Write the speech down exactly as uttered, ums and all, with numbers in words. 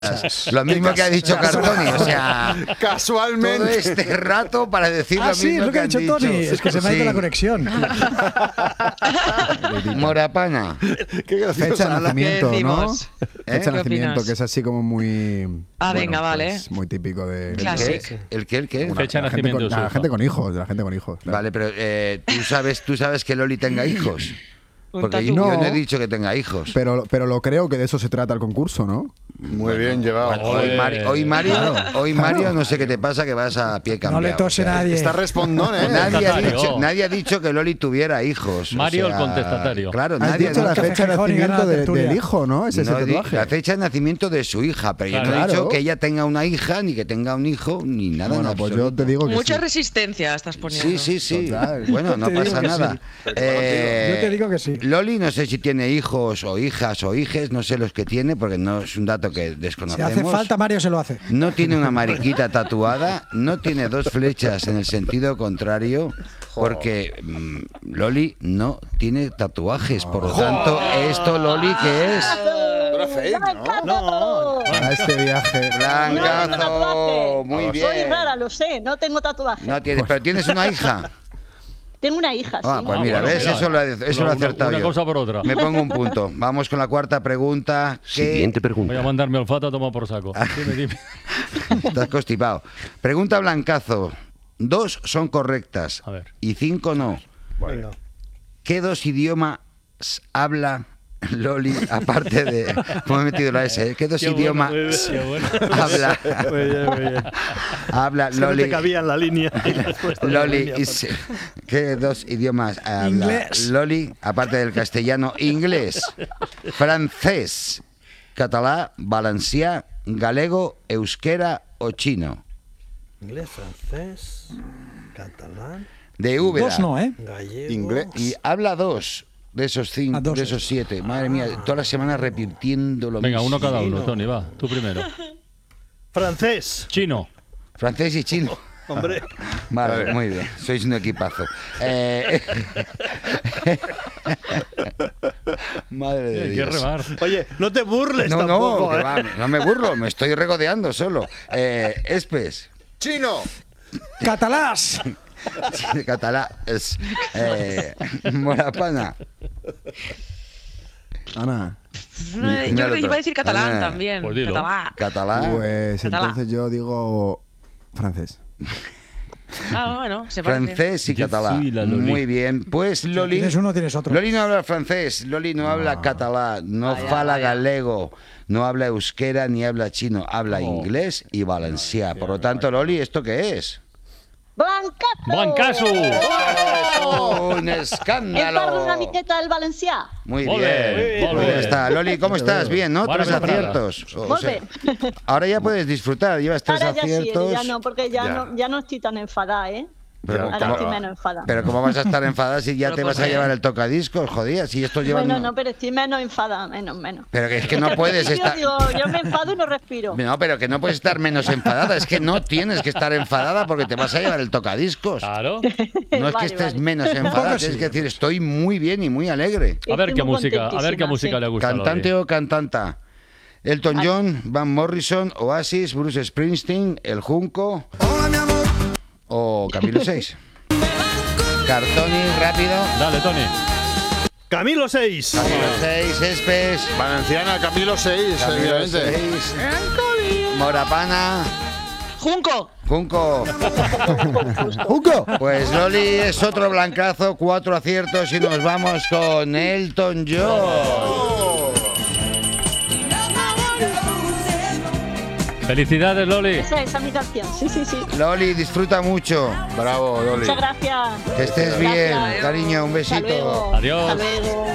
Lo mismo que ha dicho Cartoni, o sea, casualmente. todo este rato para decir ah, lo sí, mismo es lo que, que ha han dicho dicho. Tony, es que se me ha ido Sí. la conexión. Morapana. Qué gracioso. Fecha de nacimiento, ¿Qué ¿no? decimos? Fecha de ¿Qué nacimiento, opinas? que es así como muy... Ah, venga, pues, vale. muy típico de... ¿El Clásico. qué? ¿El qué? ¿El qué? Una- Fecha de la gente nacimiento con- de su La hijo. gente con hijos, la gente con hijos. claro. Vale, pero eh, ¿tú, sabes, tú sabes que Loli tenga hijos. Un Porque yo, tatu. yo no No. he dicho que tenga hijos. Pero, pero lo creo que de eso se trata el concurso, ¿no? Muy bien llevado. Bueno, hoy, Ole. Mari- hoy Mario, Claro. hoy Mario, no sé qué te pasa, que vas a pie cambiado. No le tose o sea, nadie. Está respondón, ¿eh? Nadie ha, Contestatario. dicho, nadie ha dicho que Loli tuviera hijos. o Mario el sea, contestatario. Claro, Has nadie ha dicho la dicho- Café fecha de Gijón y gana nacimiento la de- tertulia. del hijo, ¿no? Ese es no el di- tatuaje. la fecha de nacimiento de su hija, pero yo no he Claro. dicho que ella tenga una hija, ni que tenga un hijo, ni nada. Bueno, en pues yo absoluto. te digo que Mucha sí. resistencia estás poniendo. Sí, sí, sí. Total. Bueno, no Te digo pasa que nada. sí. Eh, Yo te digo que sí. Loli no sé si tiene hijos o hijas o hijes, no sé los que tiene, porque no es un dato que Si desconocemos. hace falta, Mario se lo hace. No tiene una mariquita tatuada, no tiene dos flechas en el sentido contrario, porque mm, Loli no tiene tatuajes. Por lo tanto, ¿esto, Loli, qué es? Era fake, ¿no? A este viaje. Blancazo, muy Soy bien. rara, lo sé, no tengo tatuaje. No tienes, pero tienes una hija. Tengo una hija, Ah, sí. pues Ah, mira, bueno, ¿ves? mira. Eso lo he, eso lo he Una- acertado una yo. cosa por otra. Me pongo un punto. Vamos con la cuarta pregunta. ¿Qué- Siguiente Voy a pregunta. mandar mi olfato a tomar por saco. Dime, dime. Estás constipado. Pregunta Blancazo. Dos son correctas A ver. y cinco no. Bueno. ¿Qué dos idiomas habla Loli, aparte de... ¿Cómo he metido la S? ¿eh? ¿Qué dos Qué bueno, idiomas muy bien, qué bueno. habla, Muy bien, muy bien. habla Es que no Loli? te cabía en la línea. y la has puesto en la Loli, línea, is- ¿qué dos idiomas habla Inglés. Loli, aparte del castellano? Inglés, francés, catalá, valencià, galego, euskera o chino. Inglés, francés, catalán, De Úbeda. Dos no, ¿eh? gallego. Inglés. Y habla dos de esos cinco, Ah, dos de esos siete. Madre mía, toda la semana repitiendo lo Venga, mismo. uno cada uno, Tony, va. Tú primero. Francés. Chino. Francés y chino. Hombre. Vale, muy bien. Sois un equipazo. Eh, Madre de Hay que Dios. remar. Oye, no te burles No, no, tampoco, que ¿eh? va, no me burlo, me estoy regodeando solo. Eh, Espes, ¡Chino! Catalás. de catalá, es eh, Morapana. Ana, Eh, Yo Mira el iba otro. a decir catalán Ah, también. pues dilo. Catalán. Catalá. pues Catalá. entonces yo digo francés. Ah, bueno, se parece. Francés y Yo catalá. fui la Loli. Muy bien. Pues Loli. Tienes uno, tienes otro. Loli no habla francés, Loli no habla catalá, no Vaya, fala vaya. galego, no habla euskera ni habla chino, habla Oh. inglés y valencià. Por lo tanto, Loli, ¿esto qué es? ¡Blancazo! ¡Blancazo! ¡Oh, un Hem escándalo! parlat una miqueta del valencià. Muy Molt bien. bé, Pues molt ya bé. está. Loli, ¿cómo estás? Bien, ¿no? Buena Tres temporada. aciertos. O Molt sea, bé. ahora ya puedes disfrutar, llevas tres Ara ja sí, aciertos. ja no, perquè ja, Ja. no, ja no estic tan enfadada, eh? Pero, Ara ¿cómo, estic menos enfadada. pero ¿cómo vas a estar enfadada si ya Pero te vas a ¿por qué? llevar el tocadiscos? Jodía, si esto lleva... Bueno, no, pero estoy menos enfadada, menos, menos. Pero que es que no puedes Yo estar... digo, yo me enfado y no respiro. No, pero que no puedes estar menos enfadada. Es que no tienes que estar enfadada porque te vas a llevar el tocadiscos. Claro. No es que Vale, estés vale. menos enfadada, tienes que decir estoy muy bien y muy alegre. A ver Estoy qué muy música, a ver qué contentísima, música sí. le gusta a ¿Cantante Loli. o cantanta? Elton John, Van Morrison, Oasis, Bruce Springsteen, El Junco o Camilo seis. Cartoni, rápido. Dale, Tony. Camilo seis. Camilo seis, Espes. Valenciana, Camilo seis, Camilo evidentemente. seis. Morapana. Junco. Junco. ¡Junco! Pues Loli es otro blancazo, cuatro aciertos y nos vamos con Elton John. Felicidades, Loli. Esa, esa es mi canción, sí, sí, sí. Loli, disfruta mucho. Bravo, Loli. Muchas gracias. Que estés Gracias. bien, cariño, un Hasta besito. luego. Adiós. Hasta luego.